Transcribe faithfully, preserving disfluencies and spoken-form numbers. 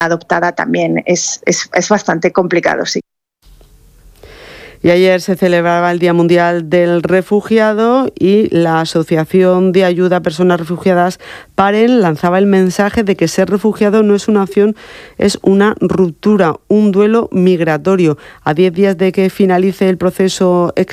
adoptada también es, es, es bastante complicado, sí. Y ayer se celebraba el Día Mundial del Refugiado y la Asociación de Ayuda a Personas Refugiadas, PAREN, lanzaba el mensaje de que ser refugiado no es una opción, es una ruptura, un duelo migratorio. A diez días de que finalice el proceso